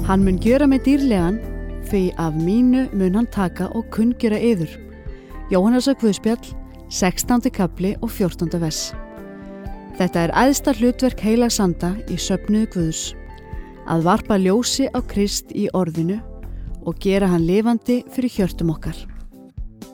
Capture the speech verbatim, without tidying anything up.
Hann mun gjöra mig dýrlegan, því af mínu mun hann taka og kunngjöra yður. Jóhannesar Guðspjall, sextándi kafli og fjórtánda vers. Þetta er æðsta hlutverk heilags anda í söfnuði Guðs, að varpa ljósi á Krist í orðinu og gera hann lifandi fyrir hjörtum okkar.